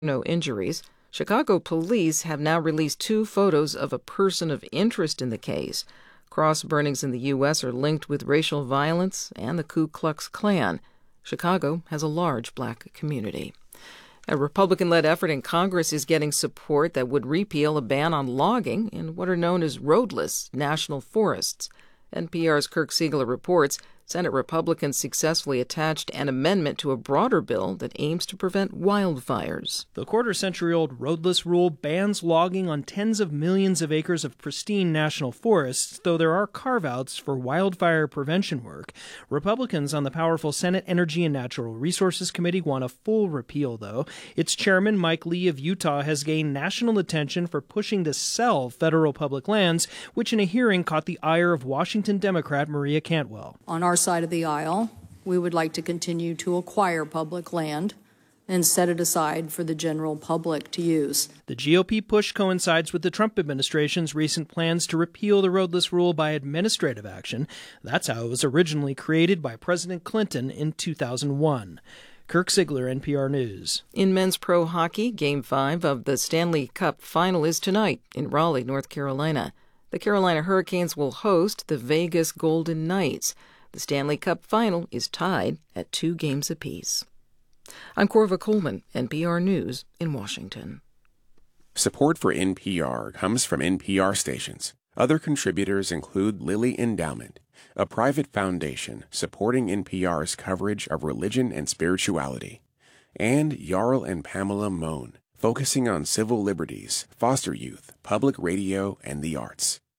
no injuries. Chicago police have now released 2 photos of a person of interest in the case. Cross burnings in the U.S. are linked with racial violence and the Ku Klux Klan. Chicago has a large black community. A Republican-led effort in Congress is getting support that would repeal a ban on logging in what are known as roadless national forests. NPR's Kirk Siegler reports Senate Republicans successfully attached an amendment to a broader bill that aims to prevent wildfires. The quarter-century-old roadless rule bans logging on tens of millions of acres of pristine national forests, though there are carve-outs for wildfire prevention work. Republicans on the powerful Senate Energy and Natural Resources Committee want a full repeal, though. Its chairman, Mike Lee of Utah, has gained national attention for pushing to sell federal public lands, which in a hearing caught the ire of Washington Democrat Maria Cantwell. On our side of the aisle, we would like to continue to acquire public land and set it aside for the general public to use. The GOP push coincides with the Trump administration's recent plans to repeal the roadless rule by administrative action. That's how it was originally created by President Clinton in 2001. Kirk Siegler, NPR News. In men's pro hockey, Game 5 of the Stanley Cup Final is tonight in Raleigh, North Carolina. The Carolina Hurricanes will host the Vegas Golden Knights. The Stanley Cup Final is tied at 2 games apiece. I'm Corva Coleman, NPR News in Washington. Support for NPR comes from NPR stations. Other contributors include Lilly Endowment, a private foundation supporting NPR's coverage of religion and spirituality, and Jarl and Pamela Mohn, focusing on civil liberties, foster youth, public radio, and the arts.